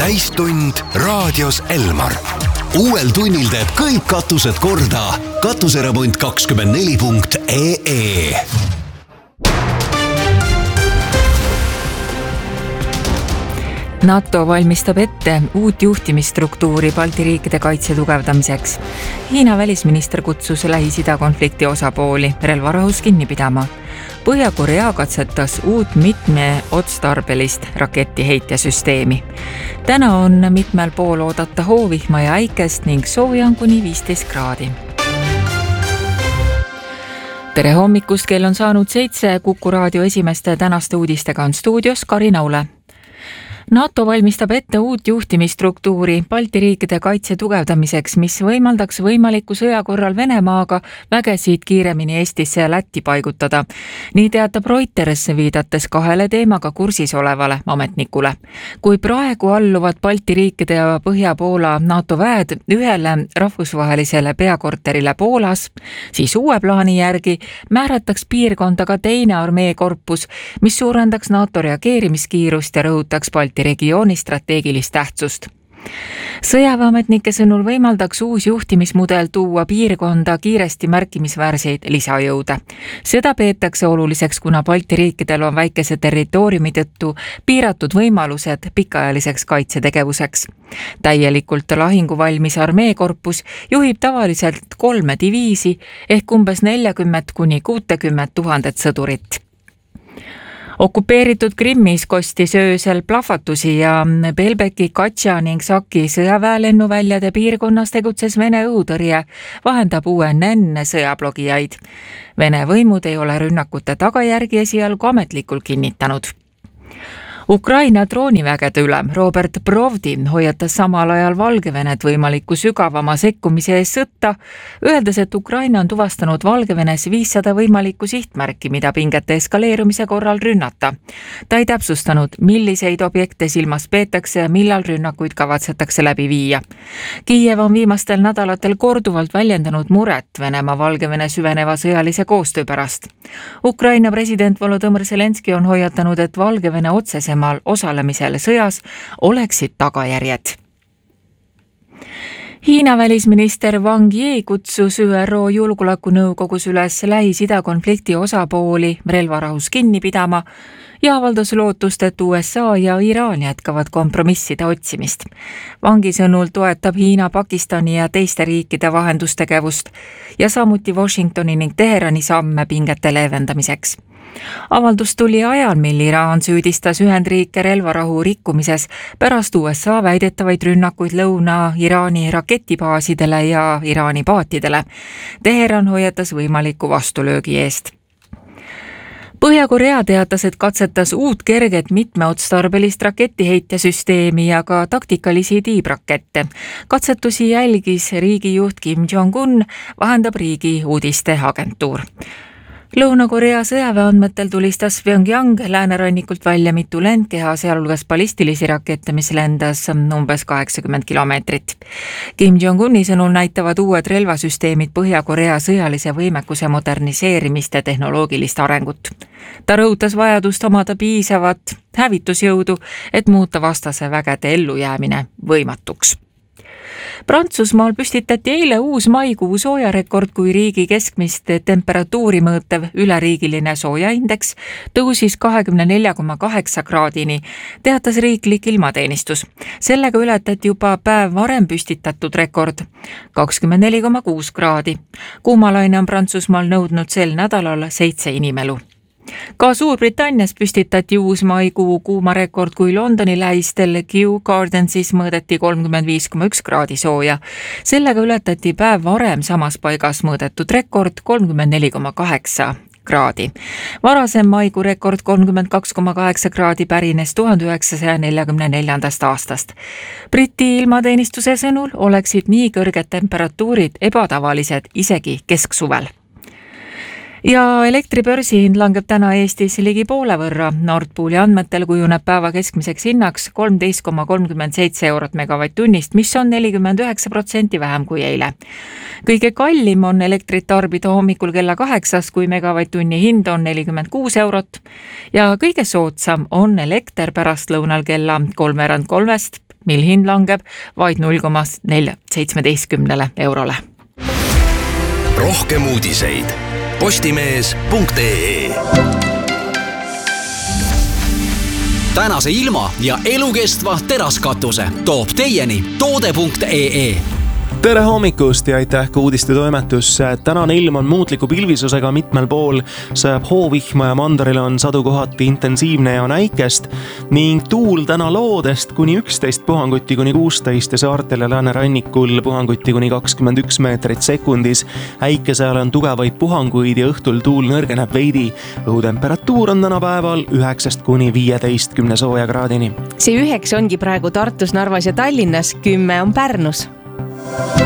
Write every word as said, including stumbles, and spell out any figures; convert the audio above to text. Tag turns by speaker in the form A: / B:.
A: täistund raadios Elmar. Uuel tunnil teeb kõik katused korda. Katuseremont kakskümmend neli punkt ee ee.
B: NATO valmistab ette uut juhtimisstruktuuri Balti riikide kaitse tugevdamiseks. Hiina välisminister kutsus Lähis-Ida konflikti osapooli relvarahus kinni pidama. Põhja-Korea katsetas uut mitmeotstarbelist raketiheitjasüsteemi. Täna on mitmel pool oodata hoovihma ja äikest ning sooja on kuni viisteist kraadi. Tere hommikust, kell on saanud seitse. Kuku raadio esimeste tänaste uudistega on stuudios Karin Aule. NATO valmistab ette uut juhtimisstruktuuri Balti riikide kaitse tugevdamiseks, mis võimaldaks võimaliku sõja korral Venemaaga vägesid kiiremini Eestisse ja Lätti paigutada. Nii teatab Reuters, viidates kahele teemaga kursis olevale ametnikule. Kui praegu alluvad Balti riikide ja Põhja-Poola NATO väed ühele rahvusvahelisele peakorterile Poolas, siis uue plaani järgi määrataks piirkonda ka teine armeekorpus, mis suurendaks NATO reageerimiskiirust ja rõhutaks Balti regiooni strateegilist tähtsust. Sõjaväeametnike sõnul võimaldaks uus juhtimismudel tuua piirkonda kiiresti märkimisväärseid lisajõude. Seda peetakse oluliseks, kuna Balti riikidel on väikese territooriumi tõttu piiratud võimalused pikaajaliseks kaitsetegevuseks. Täielikult lahinguvalmis armeekorpus juhib tavaliselt kolme diviisi ehk umbes nelikümmend kuni kuuskümmend tuhandet sõdurit. Okupeeritud Krimmis kostis öösel plahvatusi ja Belbeki, Katša ning Saki sõjaväelennuväljade piirkonnas tegutses Vene õhutõrje, vahendab U N N sõjablogijaid. Vene võimud ei ole rünnakute tagajärgi esialgu ametlikult kinnitanud. Ukraina droonivägede ülem Robert Brovdi hoiatas samal ajal Valgevenet võimaliku sügavama sekkumise ees sõtta, öeldes, et Ukraina on tuvastanud Valgevenes viissada võimalikku sihtmärki, mida pingete eskaleerumise korral rünnata. Ta ei täpsustanud, milliseid objekte silmas peetakse ja millal rünnakuid kavatsetakse läbi viia. Kiiev on viimastel nädalatel korduvalt väljendanud muret Venemaa Valgevene süveneva sõjalise koostöö pärast. Ukraina president Volodõmõr Zelenski on hoiatanud, et Valgevene otsese osalemisel sõjas oleksid tagajärjed. Hiina välisminister Wang Yi kutsus Ü R O julgeolekunõukogus üles Lähis-Ida konflikti osapooli relvarahus kinni pidama ja avaldas lootust, et U S A ja Iraan jätkavad kompromisside otsimist. Wangi sõnul toetab Hiina Pakistani ja teiste riikide vahendustegevust ja samuti Washingtoni ning Teherani samme pingete leevendamiseks. Avaldus tuli ajal, mil Iraan süüdistas Ühendriike relvarahu rikkumises pärast U S A väidetavaid rünnakuid Lõuna-Iraani raketibaasidele ja Iraani paatidele. Teheran hoiatas võimaliku vastulöögi eest. Põhja-Korea teatas, et katsetas uut kerget mitmeotstarbelist raketiheitjasüsteemi ja ka taktikalisi tiibrakette. Katsetusi jälgis riigijuht Kim Jong-un, vahendab riigi uudisteagentuur. Lõuna-Korea sõjaväeandmetel tulistas Pyongyang läänerannikult välja mitu lendkeha, sealhulgas ballistilisi rakette, mis lendas umbes kaheksakümmend kilomeetrit. Kim Jong-uni sõnul näitavad uued relvasüsteemid Põhja-Korea sõjalise võimekuse moderniseerimist ja tehnoloogilist arengut. Ta rõhutas vajadust omada piisavat hävitusjõudu, et muuta vastase vägede ellujäämine võimatuks. Prantsusmaal püstitati eile uus maikuu soojarekord, kui riigi keskmist temperatuuri mõõtev üleriigiline soojaindeks tõusis kahekümne nelja koma kaheksa kraadini, teatas riiklik ilmateenistus. Sellega ületati juba päev varem püstitatud rekord, kakskümmend neli koma kuus kraadi. Kuumalaine on Prantsusmaal nõudnud sel nädalal seitse inimelu. Ka Suurbritannias püstitati uus maikuu kuumarekord, kui Londoni lähistel Kew Gardensis mõõdeti kolmkümmend viis koma üks kraadi sooja. Sellega ületati päev varem samas paigas mõõdetud rekord kolmkümmend neli koma kaheksa kraadi. Varasem maikuu rekord kolmkümmend kaks koma kaheksa kraadi pärines tuhande üheksasaja neljakümne neljandast aastast. Briti ilmateenistuse sõnul oleksid nii kõrged temperatuurid ebatavalised isegi kesksuvel. Ja elektribörsi hind langeb täna Eestis ligi poole võrra. Nord Pooli andmetel kujuneb päeva keskmiseks hinnaks kolmteist koma kolmkümmend seitse eurot megavatt-tunnist, mis on nelikümmend üheksa protsenti vähem kui eile. Kõige kallim on elektrit tarbida hommikul kella kaheksast, kui megavatt-tunni hind on nelikümmend kuus eurot. Ja kõige soodsam on elekter pärast lõunal kella kolmveerand kolmest, mil hind langeb vaid null koma neli seitsmeteistkümnele eurole.
A: Rohkem uudiseid postimees punkt ee. Tänase ilma ja elukestva teraskatuse toob teieni toode punkt ee.
C: Tere hommikust ja aitäh ka uudistetoimetusse. Tänane ilm on muutliku pilvisusega mitmel pool, sajab hoovihma ja mandaril on sadu kohati intensiivne ja näikest ning tuul täna loodest kuni üksteist puhanguti kuni kuusteist ja saartel ja läänerannikul puhanguti kuni kakskümmend üks meetrit sekundis. Äikese ajal on tugevaid puhanguid ja õhtul tuul nõrgeneb veidi. Õhutemperatuur on täna päeval üheksast kuni viieteistkümne sooja kraadini.
D: See üheks ongi praegu Tartus, Narvas ja Tallinnas, kümme on Pärnus.